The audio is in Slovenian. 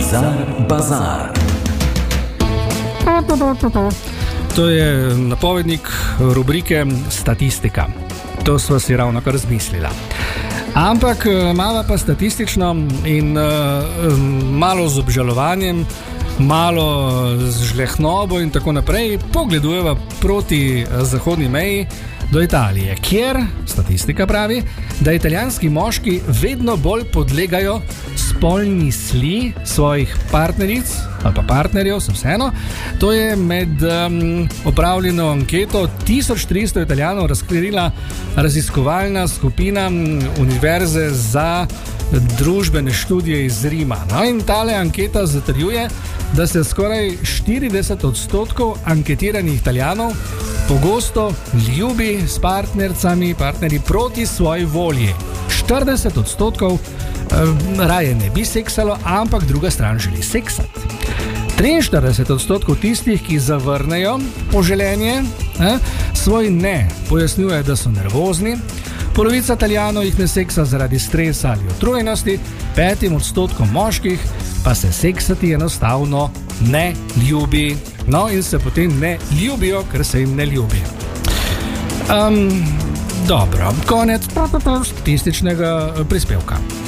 Bazar. To je napovednik rubrike Statistika. To sva si ravno kar razmislila. Ampak malo pa statistično in malo z obžalovanjem, malo z žlehnobo in tako naprej pogledujeva proti zahodni meji do Italije, kjer statistika pravi, da italijanski moški vedno bolj podlegajo spolni sli svojih partneric ali pa partnerjev, vseeno. To je med opravljeno anketo 1300 Italijanov razkrila raziskovalna skupina Univerze za družbene študije iz Rima. No, in tale anketa zatrjuje, da se skoraj 40% anketiranih Italijanov pogosto ljubi s partnerji proti svoji volji. 40% raje ne bi seksalo, ampak druga stran želi seksati. 43% tistih, ki zavrnejo poželenje, svoj ne pojasnjuje, da so nervozni. Polovica Italijanov jih ne seksa zaradi stresa ali utrujenosti, 5% moških pa se seksati enostavno ne ljubi. No, in se potem ne ljubijo, ker se jim ne ljubi. Dobro, konec statističnega prispevka.